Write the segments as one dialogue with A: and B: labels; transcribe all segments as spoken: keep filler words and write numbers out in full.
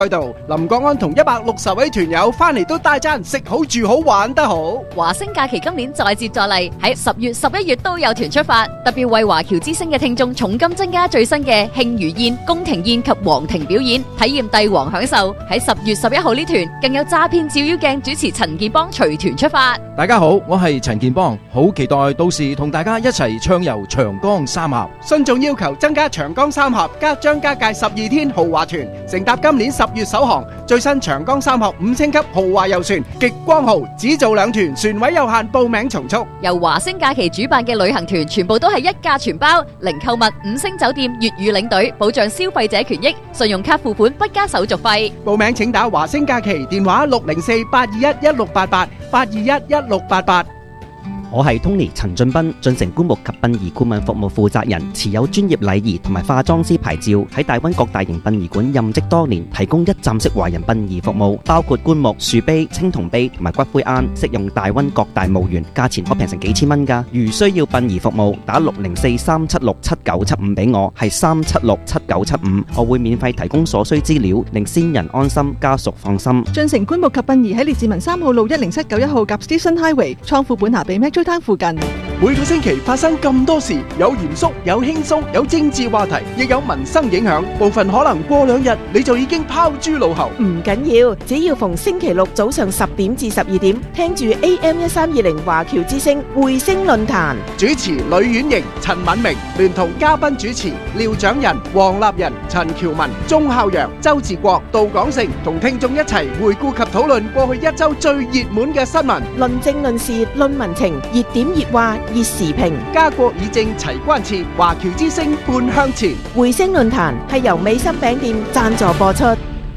A: 喺度，林國安同一百六十位團友翻嚟都大讚食好住好玩得好。
B: 華星假期今年再接再厲，喺十月十一月都有團出發，特別為華僑之星嘅聽眾重金增加最新嘅慶餘宴、宮廷宴及皇庭表演，體驗帝王享受。喺十月十一號呢團更有詐騙照妖鏡主持陳建邦隨團出發。
C: 大家好，我係陳建邦，好期待到時同大家一齊暢遊長江三峽。
A: 信眾要求增加長江三峽加張家界十二天豪華團，乘搭今年十月首航最新長江三峽五星級豪華遊船極光號，只做兩團，船位有限，報名從速。
B: 由華星假期主辦嘅旅行團全部都係一價全包，零購物、五星酒店、粵語領隊，保障消費者權益，信用卡付款不加手續費。
A: 報名請打華星假期電話六零四八二一一六八八八二一一六八八。
D: 我係 Tony 陳俊斌，進城棺木及殯儀顧問服務負責人，持有專業禮儀同埋化妝師牌照，喺大灣各大型殯儀館任職多年，提供一站式華人殯儀服務，包括棺木、樹碑、青銅碑同埋骨灰龕，適用大灣各大墓園，價錢可平成幾千蚊㗎。如需要殯儀服務，打六零四三七六七九七五俾我，係三七六七九七五，我會免費提供所需資料，令先人安心，家屬放心。
E: 進城棺木及殯儀喺列治文三號路一零七九一號夾 Station Highway 倉庫本拿比 Metro Town 附近。
A: 每個星期發生咁多事，有嚴肅，有輕鬆，有政治話題，亦有民生影響。部分可能過兩日你就已經拋諸腦後。
F: 唔緊要，只要逢星期六早上十點至十二點，聽住 A M 一三二零華僑之聲匯星論壇，
A: 主持呂婉瑩、陳敏明，聯同嘉賓主持廖長仁、黃立仁、陳喬文、鐘孝陽、周志國、杜廣成，同聽眾一齊回顧及討論過去一周最熱門嘅新聞，
F: 論政論事論民情，熱點熱話熱時評，
A: 家國以正齊關切，華僑之聲半向前。
F: 匯星論壇係由美心餅店贊助播出。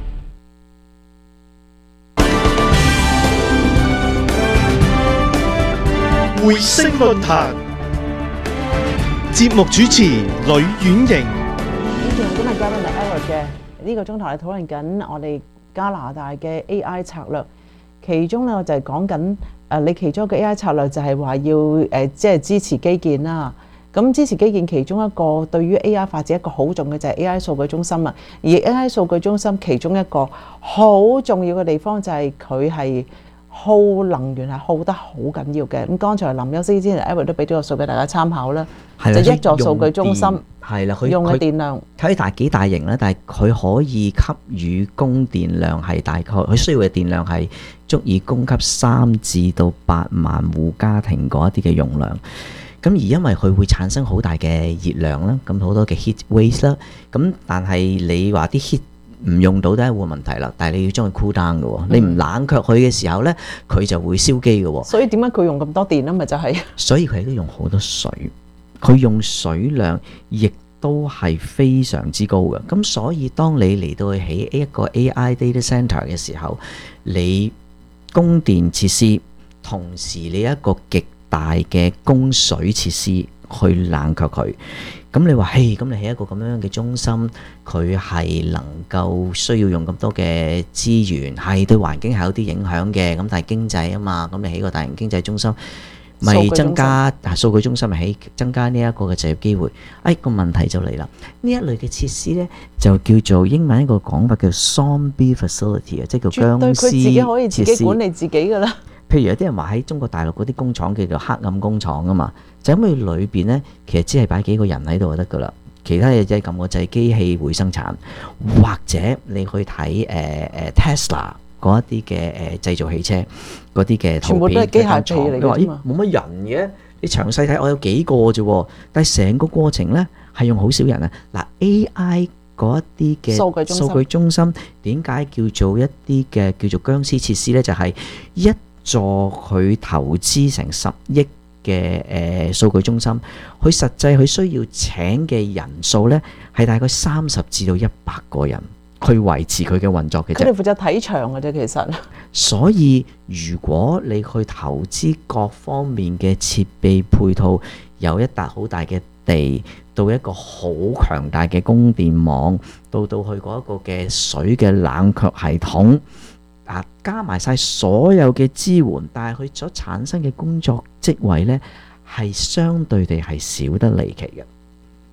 G: 匯星論壇節目主持呂婉瑩。
H: 呢段今日嘉賓係 Eric 嘅，呢個鐘頭係討論緊我哋加拿大嘅 A I 策略，其中咧我就係講緊。誒，你其中一個 A I 策略就係話要誒，即係支持基建啦。咁支持基建其中一個對於 A I 發展一個好重嘅就係 A I 數據中心啊。而 A I 數據中心其中一個好重要嘅地方就係佢係耗能源係耗得好緊要嘅。咁剛才林休息之前 Eric 都俾咗個數俾大家參考啦，就一座數據中心
I: 係啦，佢
H: 用嘅電量
I: 睇大幾大型咧，但係佢可以給予供電量係大概佢需要嘅電量係足以供給三至到八萬戶家庭嗰一啲嘅用量。咁而因為佢會產生好大嘅熱量啦，咁好多嘅 heat waste 啦，咁但係你話啲 heat 唔用到都係冇問題啦，但係你要將佢 cool down 嘅喎，嗯、你唔冷卻佢嘅時候咧，佢就會燒機嘅喎。
H: 所以點解佢用咁多電咧？咪就係、是、
I: 所以佢都用好多水，佢用水量亦都係非常之高嘅。咁所以當你嚟到去起一個 A I data center 嘅時候，你供電設施，同時你一個極大嘅供水設施去冷卻佢。咁你話，嘿，咁你起一個咁樣嘅中心，佢係能夠需要用咁多嘅資源，係對環境係有啲影響嘅。咁但係經濟啊嘛，咁你起個大型經濟中心，咪增加啊數據中心咪起增加呢一個嘅就業機會。哎，個問題就嚟啦，呢一類嘅設施呢，就叫做英文一個講法叫 zombie facility 啊，即係叫僵屍設施。絕對佢自己可以自己管理自己㗎啦。譬如有啲人話喺中國大陸嗰啲工廠叫做黑暗工廠啊嘛，就因為裏邊呢，其實只係擺幾個人喺度就得噶啦，其他嘢即係撳個掣，機器會生產。或者你去睇誒誒 Tesla 嗰一啲嘅誒製造汽車嗰啲嘅圖片，全部都係機械臂嚟嘅嘛，冇乜人嘅。你詳細睇，我有幾個啫，但係成個過程呢係用好少人啊。嗱 A I 嗰一啲嘅數據中心點解叫做一啲嘅叫做僵屍設施呢？就係、是、一座佢投資成十億嘅誒數據中心，佢實際佢需要請嘅人數呢係大概三十至到一百個人去維持佢嘅運作嘅啫。佢哋負責睇場嘅啫，其實。所以如果你去投資各方面嘅設備配套，有一笪好大嘅地，到一個好強大嘅供電網，到到去嗰一個嘅水嘅冷卻系統。啊！加埋晒所有嘅支援，但係佢所產生嘅工作職位呢，係相對地係少得離奇嘅。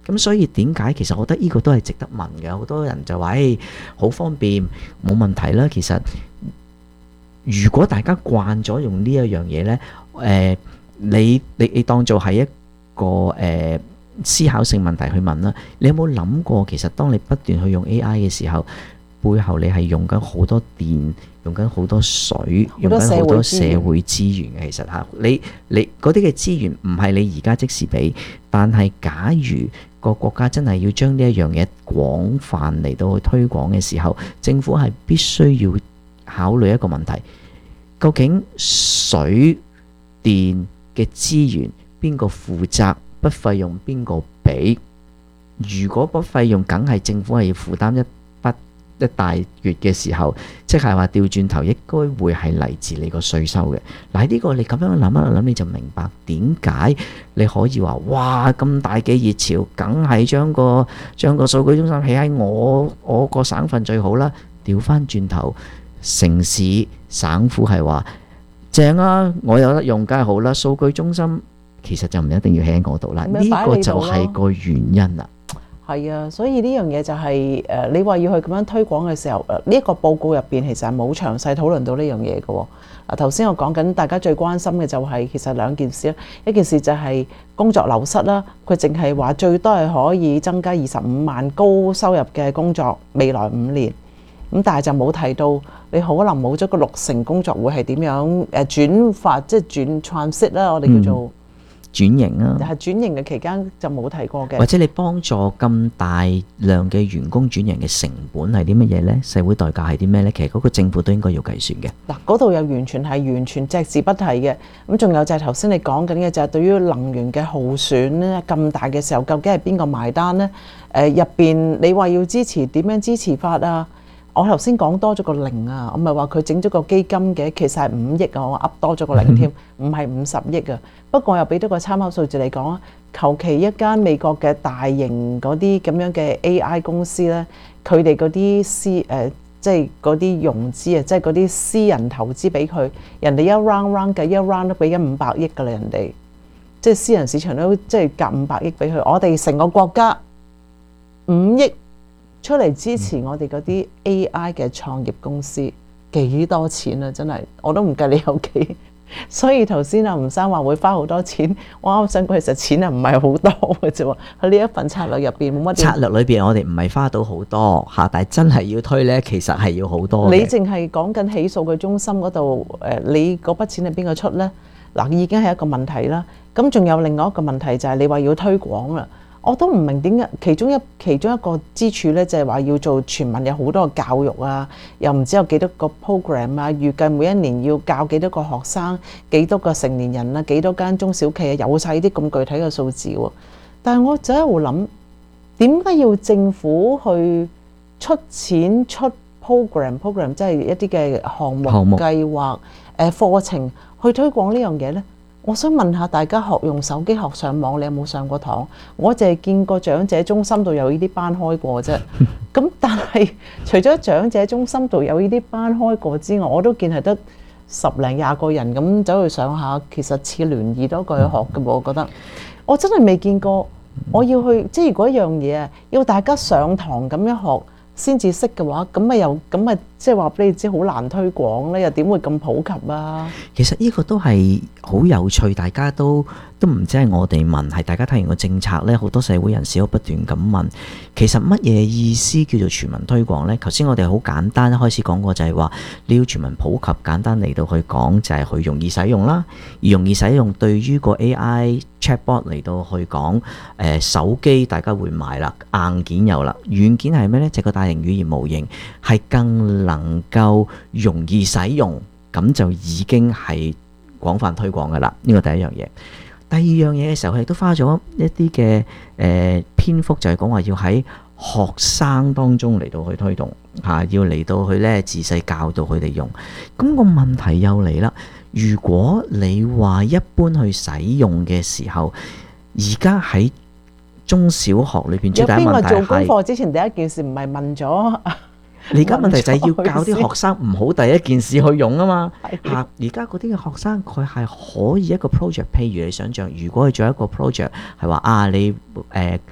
I: 咁所以點解其實我覺得呢個都係值得問嘅。好多人就話誒好方便冇問題啦。其實如果大家慣咗用呢一樣嘢呢，誒、呃、你你你當做係一個誒、呃、思考性問題去問啦。你有冇諗過其實當你不斷去用 A I 嘅時候，背後你係用緊好多電，用緊好多水，用緊好多社會資源嘅。其實嚇，你你嗰啲嘅資源唔係你而家即時俾，但係假如個國家真係要將呢一樣嘢廣泛嚟到去推廣嘅時候，政府係必須要考慮一個問題：究竟水電嘅資源邊個負責？筆費用邊個俾？如果筆費用梗係政府係要負擔一筆一大月嘅時候，即係話調轉頭應該會係嚟自你個稅收嘅。嗱，呢個你咁樣諗一諗，你就明白點解你可以話哇咁大嘅熱潮，梗係將個將個數據中心起喺我我個省份最好啦。調翻轉頭，城市省府係話正啊，我有得用梗係好啦。數據中心其實就唔一定要起喺嗰度啦。呢個就係個原因啦。
H: 係啊，所以呢樣嘢就係、是、誒、呃，你話要去咁樣推廣嘅時候，誒呢一個報告入邊其實係冇詳細討論到呢樣嘢嘅喎。嗱，頭先我講緊大家最關心嘅就係、是、其實兩件事啦，一件事就係工作流失啦，佢淨係話最多係可以增加二十五萬高收入嘅工作未來五年，咁但係就冇提到你可能冇咗個六成工作會係點樣誒轉發，即係轉 transit 啦，我哋叫做。嗯
I: 轉型啊，
H: 係轉型嘅期間就冇提過嘅。
I: 或者你幫助咁大量嘅員工轉型嘅成本係啲乜嘢呢？社會代價係啲咩呢？其實嗰個政府都應該要計算嘅。
H: 嗱，嗰度又完全係完全隻字不提嘅。咁仲有就係頭先你講緊嘅就係對於能源嘅耗損呢，咁大嘅時候，究竟係邊個埋單呢？誒入邊你話要支持點樣支持法啊？我頭先講多咗個零啊，我咪話佢整咗個基金嘅，其實係五億啊，我噏多咗個零添，唔係五十億啊。不過我又俾多個參考數字嚟講啊，求其一間美國嘅大型嗰啲咁樣嘅 A I 公司咧，佢哋嗰啲私誒、呃，即係嗰啲融資啊，即係嗰啲私人投資俾佢，人哋一 round round 計一 round 都俾緊五百億㗎啦，人哋即係私人市場都即係夾五百億俾佢，我哋成個國家五億。出嚟支持我哋嗰啲 A I 嘅創業公司幾多錢啊？真係我都唔計你有幾，所以頭先阿吳生話會花好多錢，我啱想講其實錢啊唔係好多嘅啫喎，喺呢一份策略入邊冇乜。
I: 策略裏邊我哋唔係花到好多嚇，但係真係要推呢，其實係要好多。
H: 你淨係講緊起數據中心嗰度誒，你嗰筆錢係邊個出呢？嗱，已經係一個問題啦。咁仲有另外一個問題就係你話要推廣啦。我都唔明點解其中一其中一個支柱咧，就係話要做全民有好多個教育啊，又唔知有幾多個 program 啊，預計每一年要教幾多個學生、幾多個成年人啊、幾多間中小企啊，有晒啲咁具體嘅數字喎。但係我就喺度諗，點解要政府去出錢出 program program，即係一啲嘅項目
I: 項目
H: 計劃誒課程去推廣呢樣嘢呢？我想問下大家學用手機學上網，你有冇上過堂？我淨係見過長者中心度有呢啲班開過啫。咁但係除咗長者中心度有呢啲班開過之外，我都見係得十零廿個人咁走去上下，其實似聯誼多過去學嘅喎。我覺得我真係未見過。我要去即係如果一樣嘢啊，要大家上堂咁樣學先至識嘅話，咁咪又咁咪即係話俾你知好難推廣咧，又點會咁普及啊？
I: 其實呢個都係好有趣，大家都都唔知係我哋問，係大家睇完個政策呢，好多社會人士都不斷咁問，其實乜嘢意思叫做全民推廣呢？頭先我哋好簡單一開始講過就係話你要全民普及，簡單嚟到去講就係佢容易使用啦，而容易使用對於個 A I chatbot 嚟到去講，誒、呃、手機大家會買啦，硬件有啦，軟件係咩呢？就係個大型語言模型係更能夠容易使用，咁就已經係廣泛推廣噶啦。呢個第一樣嘢。第二樣嘢嘅時候，佢亦都花咗一啲嘅誒篇幅，就係講話要喺學生當中嚟到去推動嚇、啊，要嚟到去咧自細教導佢哋用。咁、個問題又嚟啦，如果你話一般去使用嘅時候，而家喺中小學裏邊最大問題係，有邊個做功
H: 課之前第一件事唔係問咗？
I: 你而家問題就係要教啲學生唔好第一件事去用啊嘛嚇！而家嗰啲嘅學生佢係可以一個 project，譬如你想象，如果佢做一個 project 係話啊，你誒誒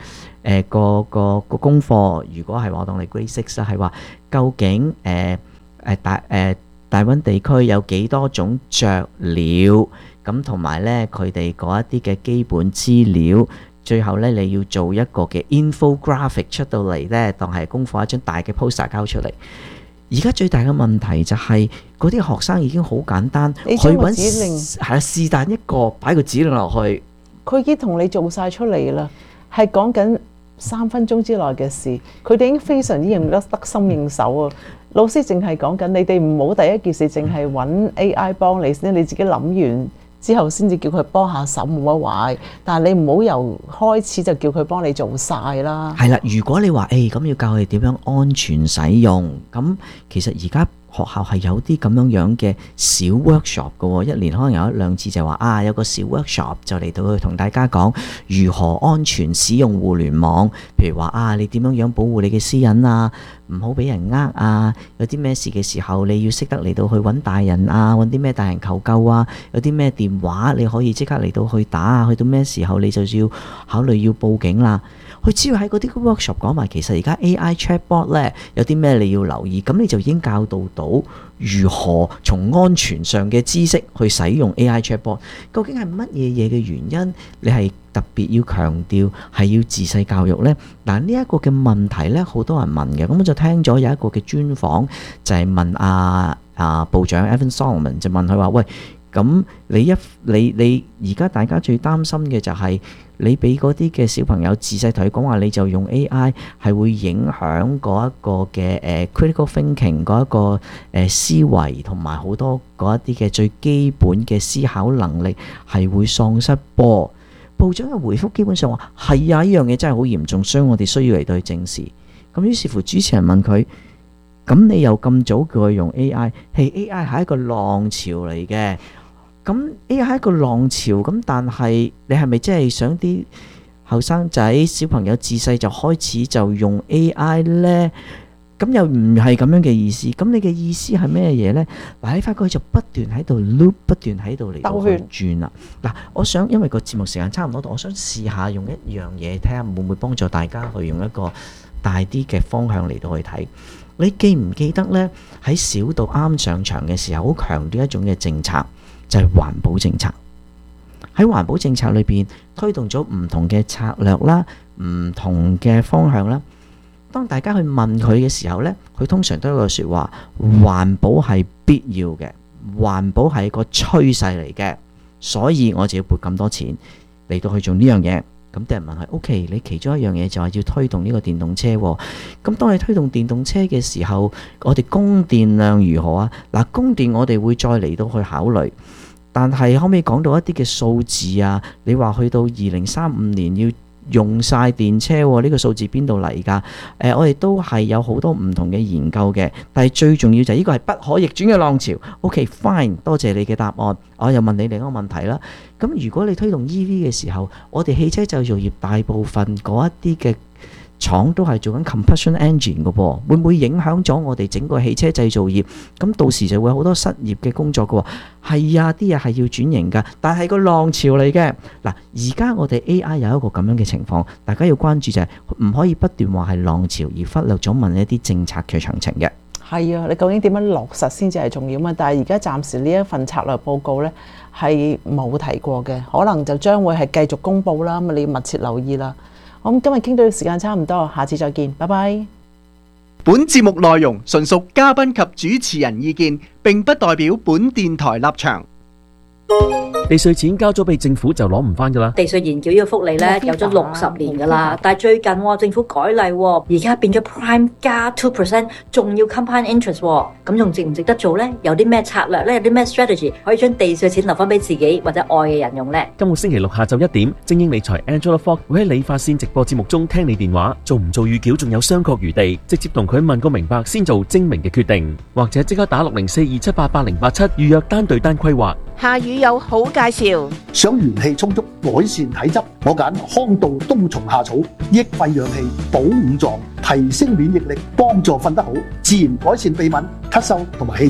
I: 誒個個個功課，如果係話當你 grade six 啦，係話究竟誒誒大誒大溫地區有幾多種雀鳥，咁同埋咧佢哋嗰一啲嘅基本資料，最後咧你要做一個嘅 infographic 出到嚟咧，當係功課一張大嘅 poster 交出嚟。而家最大嘅問題就係嗰啲學生已經好簡單，
H: 你
I: 去揾
H: 將個指令
I: 係啊是但一個擺個指令落去。
H: 佢已經同你做晒出嚟啦，係講緊三分鐘之內嘅事，佢哋已經非常之認得得心應手啊！老師淨係講緊你哋唔好第一件事淨係揾 A I 幫你先，你自己諗完之後先至叫佢幫下手冇乜壞，但係你唔好由開始就叫佢幫你做晒啦。
I: 係啦，如果你話誒咁要教佢哋點樣安全使用，咁其實而家學校係有啲咁樣樣嘅小 workshop 嘅喎，一年可能有一兩次就話啊有個小 workshop 就嚟到去同大家講如何安全使用互聯網，譬如話啊你點樣樣保護你嘅私隱啊，唔好俾人呃啊，有啲咩事嘅時候你要識得嚟到去揾大人啊，揾啲咩大人求救啊，有啲咩電話你可以即刻嚟到去打啊，去到咩時候你就要考慮要報警啦。佢只要喺嗰啲 workshop 講埋，其實而家 A I chatbot 咧有啲咩你要留意，咁你就已經教導到如何從安全上嘅知識去使用 A I chatbot。究竟係乜嘢嘢嘅原因？你係特別要強調係要自細教育呢？嗱，呢一個嘅問題呢，好多人問嘅，咁我就聽咗有一個嘅專訪，就係、是、問阿、啊、阿、啊、部長 Evan Solomon， 就問佢話：喂，咁你一你你而家大家最擔心嘅就係、是。你俾嗰啲嘅小朋友自細同佢講話，你就用 A I 係會影響嗰一個嘅誒 critical thinking 嗰一個誒思維，同埋好多嗰一啲嘅最基本嘅思考能力係會喪失噃。部長嘅回覆基本上話係啊，呢樣嘢真係好嚴重，所以我哋需要嚟到去正視。咁於是乎主持人問佢：咁你又咁早叫佢用 A I？ 係 A I 係一個浪潮嚟嘅。咁 A I 係一個浪潮，咁但係你係咪真係想啲後生仔小朋友自細就開始就用 A I 呢？咁又唔係咁樣嘅意思。咁你嘅意思係咩嘢呢？嗱，你發覺佢就不斷喺度 loop， 不斷喺度嚟到去轉啦。嗱，我想因為個節目時間差唔多，我想試下用一樣嘢，睇下會唔會幫助大家去用一個大啲嘅方向嚟到去睇。你記唔記得呢？喺小到啱上場嘅時候，好強調一種嘅政策。就係環保政策。喺環保政策裏邊推動咗唔同嘅策略啦，唔同嘅方向啦。當大家去問佢嘅時候呢，佢通常都有個説話：環保係必要嘅，環保係個趨勢嚟嘅，所以我就要撥咁多錢嚟到去做呢樣嘢。咁啲人問佢：OK，你其中一樣嘢就係要推動呢個電動車喎。咁當你推動電動車嘅時候，我哋供電量如何啊？嗱，供電我哋會再嚟到去考慮。但係可唔可以講到一啲嘅數字啊？你話去到二零三五年要用晒電車喎，呢個數字邊度嚟㗎？誒，我哋都係有好多唔同嘅研究嘅，但係最重要就係呢個係不可逆轉嘅浪潮。OK fine， 多謝你嘅答案。我又問你另一個問題啦。咁如果你推動 E V 嘅時候，我哋汽車製造業大部分嗰一啲嘅廠都係做緊 combustion engine 嘅噃，會唔會影響咗我哋整個汽車製造業？咁到時就會有好多失業嘅工作嘅喎。係啊，啲嘢係要轉型㗎，但係個浪潮嚟嘅。嗱，而家我哋 A I 有一個咁樣嘅情況，大家要關注就係唔可以不斷話係浪潮，而忽略咗問一啲政策嘅詳情嘅。
H: 係啊，你究竟點樣落實先至係重要嘛？但係而家暫時呢一份策略報告呢係冇提過嘅，可能就將會係繼續公佈啦。咁你要密切留意啦。咁今日傾到嘅時間差唔多，下次再見，拜拜。
A: 本節目內容純屬嘉賓及主持人意見，並不代表本電台立場。
J: 地稅錢交咗俾政府就攞唔翻噶啦。
K: 地稅延繳呢個福利咧有咗六十年噶啦，但係最近、哦、政府改例、哦，而家變咗 Prime 加 two percent， 仲要 compound interest， 咁、哦、仲值唔值得做呢？有啲咩策略呢？有啲咩 strategy 可以將地稅錢留翻俾自己或者愛嘅人用呢？
J: 今個星期六下晝一點，精英理財 Angela Fogg 會喺理髮線直播節目中聽你電話，做唔做預繳仲有商榷餘地，直接同佢問個明白先做精明嘅決定，或者即刻打六零四二七八八零八七預約單對單規劃。
F: 夏雨有好介紹，
L: 想元氣充足，改善體質，我揀康道冬蟲夏草，益肺養氣，補五臟，提升免疫力，幫助瞓得好，自然改善鼻敏、咳嗽同埋氣喘。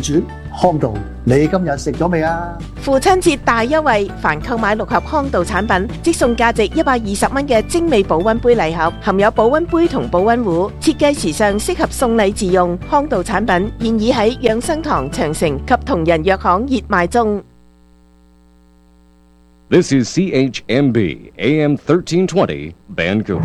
L: 康道，你今日食咗未啊？
F: 父親節大優惠，凡購買六盒康道產品，即送價值一百二十蚊嘅精美保溫杯禮盒，含有保溫杯同保溫壺，設計時尚，適合送禮自用。康道產品現已喺養生堂、長城及同仁藥行熱賣中。
M: This is C H M B A M thirteen twenty Vancouver。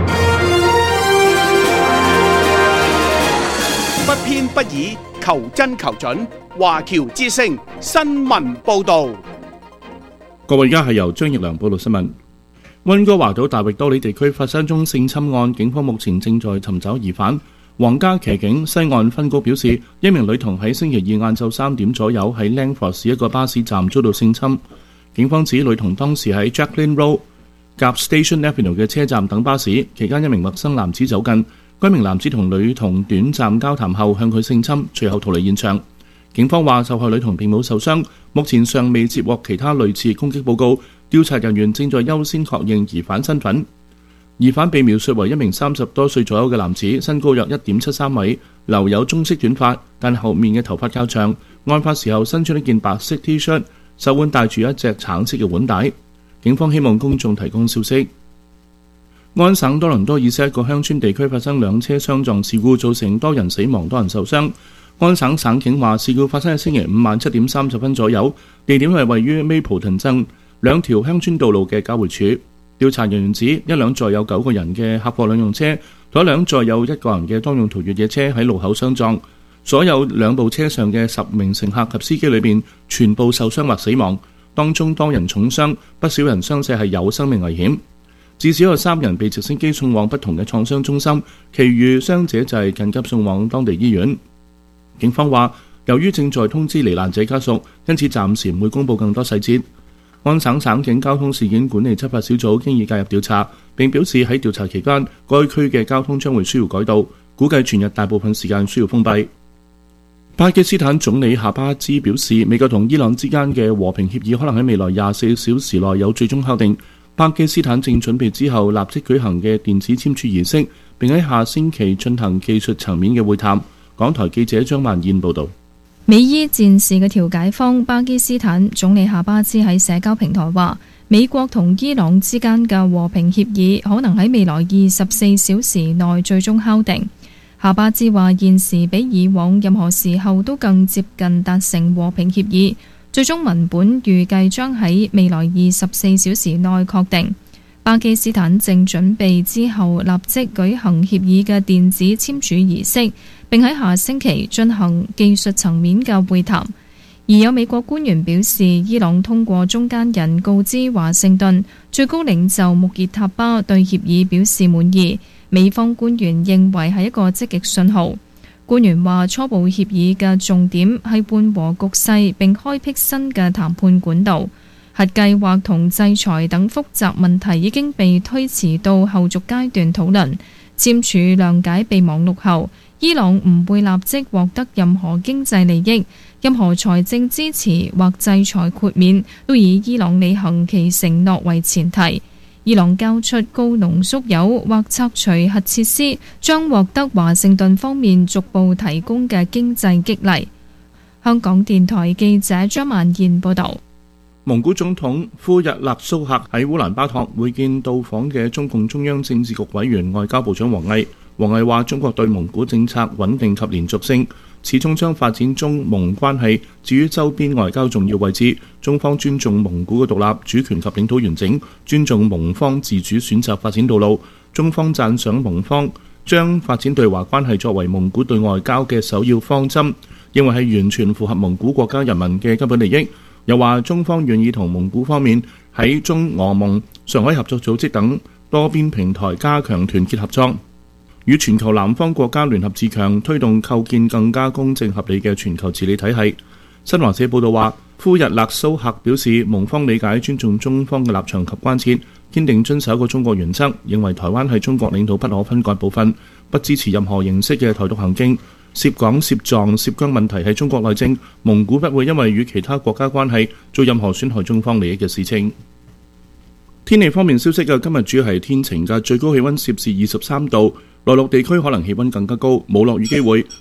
A: 不偏不倚，求真求準。華僑之聲新聞報導。
N: 各位，而家係由張奕良報道新聞。溫哥華島大域多里地區發生宗性侵案，警方目前正在尋找疑犯。皇家騎警西岸分局表示，一名女童喺星期二晏晝三點左右喺 Langford 市一個巴士站遭到性侵。警方指女童當時喺 Jacqueline Road 夾 Station Avenue 嘅車站等巴士，期間一名陌生男子走近，該名男子同女童短暫交談後向佢性侵，隨後逃離現場。警方話受害女童並冇受傷，目前尚未接獲其他類似攻擊報告，調查人員正在優先確認疑犯身份。疑犯被描述為一名三十多歲左右嘅男子，身高約一點七三米，留有棕色短髮，但後面嘅頭髮較長。案發時候身穿一件白色 T-shirt， 手腕戴住一隻橙色嘅腕帶。警方希望公眾提供消息。安省多倫多以西一個鄉村地區發生兩車相撞事故，造成多人死亡，多人受傷。安省省警話，事故發生喺星期五晚七點三十分左右，地點係位於 Mapleton 鎮兩條鄉村道路嘅交匯處。調查人員指，一輛載有九個人嘅客貨兩用車同一輛載有一個人嘅多用途越野車喺路口相撞，所有兩部車上嘅十名乘客及司機裏邊全部受傷或死亡，當中多人重傷，不少人傷勢係有生命危險。至少有三人被直升機送往不同嘅創傷中心，其餘傷者就係緊急送往當地醫院。警方話，由於正在通知罹難者家屬，因此暫時唔會公佈更多細節。安省省警交通事件管理執法小組經已介入調查，並表示喺調查期間，該區嘅交通將會需要改道，估計全日大部分時間需要封閉。巴基斯坦總理夏巴茲表示，美國同伊朗之間嘅和平協議可能喺未來廿四小時內有最終敲定。巴基斯坦正準備之後立即舉行嘅電子簽署儀式，並喺下星期進行技術層面嘅會談。港台記者張萬燕報導。
O: 美伊戰事嘅調解方巴基斯坦總理夏巴茲喺社交平台話，美國同伊朗之間嘅和平協議可能喺未來二十四小時內最終敲定。夏巴茲話，現時比以往任何時候都更接近達成和平協議，最終文本預計將喺未來二十四小時內確定。巴基斯坦正準備之後立即舉行協議嘅電子簽署儀式，並喺下星期進行技術層面嘅會談。而有美國官員表示，伊朗通過中間人告知華盛頓，最高領袖穆傑塔巴對協議表示滿意。美方官員認為係一個積極信號。官員話，初步協議嘅重點係緩和局勢並開闢新嘅談判管道。核計劃同制裁等複雜問題已經被推遲到後續階段討論。簽署諒解備忘錄後，伊朗唔會立即獲得任何經濟利益，任何財政支持或制裁豁免都以伊朗履行其承諾為前提。伊朗交出高濃縮鈾或拆除核設施，將獲得華盛頓方面逐步提供嘅經濟激勵。香港電台記者張萬燕報導。
N: 蒙古總統呼日勒蘇赫喺烏蘭巴托會見到訪嘅中共中央政治局委員外交部長王毅。王毅話：中國對蒙古政策穩定及連續性，始終將發展中蒙關係置於周邊外交重要位置。中方尊重蒙古嘅獨立主權及領土完整，尊重蒙方自主選擇發展道路。中方讚賞蒙方將發展對華關係作為蒙古對外交嘅首要方針，認為係完全符合蒙古國家人民嘅根本利益。又話中方願意同蒙古方面喺中俄蒙、上海合作組織等多邊平台加強團結合作，與全球南方國家聯合自強，推動構建更加公正合理嘅全球治理體系。新華社報道話，呼日勒蘇赫表示，蒙方理解尊重中方嘅立場及關切，堅定遵守一個中國原則，認為台灣係中國領土不可分割部分，不支持任何形式嘅台獨行徑。涉港、涉藏、涉疆問題係中國內政，蒙古不會因為與其他國家關係做任何損害中方利益嘅事情。天氣方面消息嘅，今日主要係天晴嘅，最高氣溫攝氏二十三度，內陸地區可能氣溫更加高，冇落雨機會。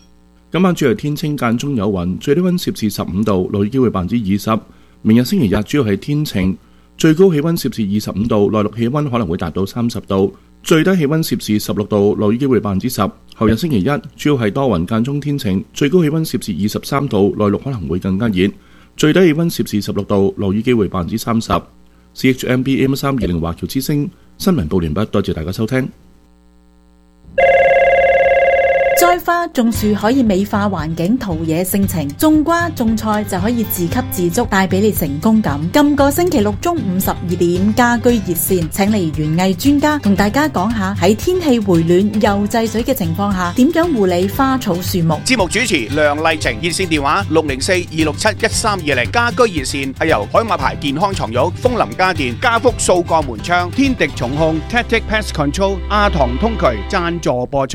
N: 今晚主要係天清間中有雲，最低溫攝氏十五度，雷雨機會百分之二十。明日星期日主要係天晴，最高氣溫攝氏二十五度，內陸氣溫可能會達到三十度，最低氣溫攝氏十六度，雷雨機會百分之十。後日星期一主要係多雲間中天晴，最高氣溫攝氏二十三度，內陸可能會更加熱，最低氣溫攝氏十六度，雷雨機會百分之三十。C H M B A M 三二零華僑之聲新聞報完畢，多謝大家收聽。
P: 栽花種樹可以美化環境，陶冶性情；種瓜種菜就可以自給自足，帶俾你成功感。今個星期六中午十二點，家居熱線請嚟園藝專家同大家講下喺天氣回暖又制水嘅情況下，點樣護理花草樹木。
Q: 節目主持梁麗晴，熱線電話六零四二六七一三二零。家居熱線係由海馬牌健康床褥、楓林家電、家福掃鋼門窗、天敵重控、Tactic Pest Control、阿唐通渠贊助播出。